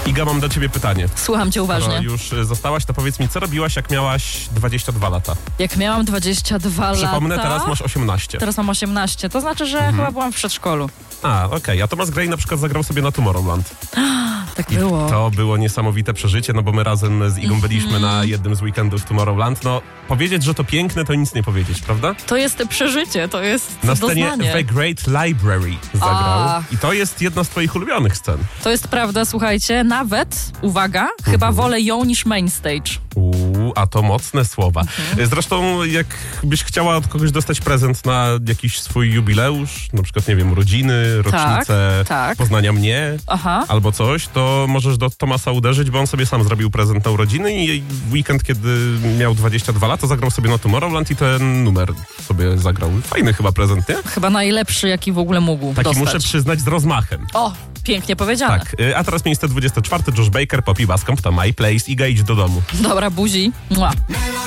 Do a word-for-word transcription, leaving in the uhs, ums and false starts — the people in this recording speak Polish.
Iga, mam do ciebie pytanie. Słucham cię uważnie. Skoro już zostałaś, to powiedz mi, co robiłaś, jak miałaś dwadzieścia dwa lata? Jak miałam dwadzieścia dwa Przypomnę, lata... teraz masz osiemnaście. Teraz mam osiemnaście, to znaczy, że Mhm. chyba byłam w przedszkolu. A, okej. Okay. A Thomas Gray na przykład zagrał sobie na Tomorrowland. Tak było. I to było niesamowite przeżycie, no bo my razem z Igą byliśmy na jednym z weekendów Tomorrowland. No, powiedzieć, że to piękne, to nic nie powiedzieć, prawda? To jest przeżycie, to jest Na scenie doznanie. The Great Library zagrał. A. I to jest jedna z twoich ulubionych scen. To jest prawda, słuchajcie, nawet, uwaga, chyba wolę ją niż main stage. Uuu, a to mocne słowa. Zresztą, jakbyś chciała od kogoś dostać prezent na jakiś swój jubileusz, na przykład, nie wiem, urodziny, rocznicę tak. poznania mnie, Aha. albo coś, to możesz do Thomasa uderzyć, bo on sobie sam zrobił prezent na urodziny i w weekend, kiedy miał dwadzieścia dwa lata, zagrał sobie na Tomorrowland i ten numer sobie zagrał. Fajny chyba prezent, nie? Chyba najlepszy, jaki w ogóle mógł Taki dostać. muszę przyznać z rozmachem. O, pięknie powiedziane. Tak, y, a teraz miejsce dwudzieste czwarte, Josh Baker, Poppy Bascomb, to My Place. Iga, idź do domu. Dobra, buzi. Mua.